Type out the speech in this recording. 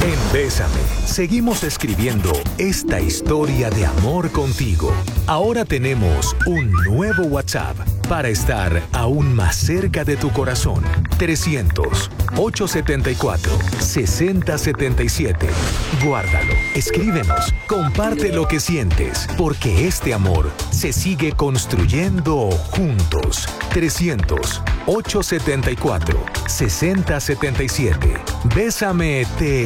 En Bésame, seguimos escribiendo esta historia de amor contigo. Ahora tenemos un nuevo WhatsApp para estar aún más cerca de tu corazón. 300-874-6077. Guárdalo, escríbenos, comparte lo que sientes, porque este amor se sigue construyendo juntos. 300-874-6077. Bésame, te